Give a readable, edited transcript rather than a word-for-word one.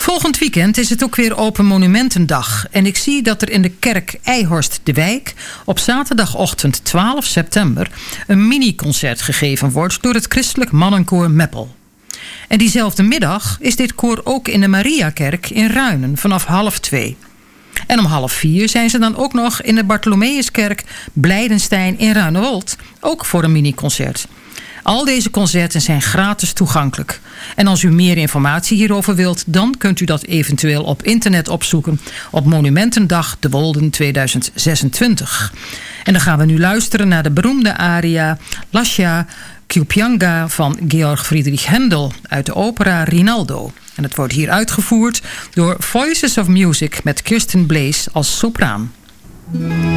Volgend weekend is het ook weer Open Monumentendag. En ik zie dat er in de kerk Eijhorst de Wijk op zaterdagochtend 12 september een mini-concert gegeven wordt door het christelijk mannenkoor Meppel. En diezelfde middag is dit koor ook in de Mariakerk in Ruinen vanaf 1:30. En om 3:30 zijn ze dan ook nog in de Bartholomeuskerk Blijdenstein in Ruinewold, ook voor een mini-concert. Al deze concerten zijn gratis toegankelijk. En als u meer informatie hierover wilt, dan kunt u dat eventueel op internet opzoeken op Monumentendag de Wolden 2026. En dan gaan we nu luisteren naar de beroemde aria Lascia Cupianga van Georg Friedrich Händel uit de opera Rinaldo. En het wordt hier uitgevoerd door Voices of Music met Kirsten Blees als sopraan.